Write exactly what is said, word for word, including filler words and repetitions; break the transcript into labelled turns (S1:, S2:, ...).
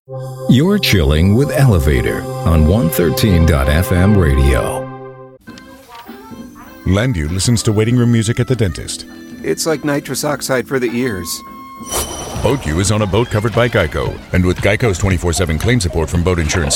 S1: You're chilling with Elevator on one thirteen F M radio.
S2: Landu listens to waiting room music at the dentist.
S3: It's like nitrous oxide for the ears.
S2: BoatU is on a boat covered by Geico. And with Geico's twenty-four seven claim support from boat insurance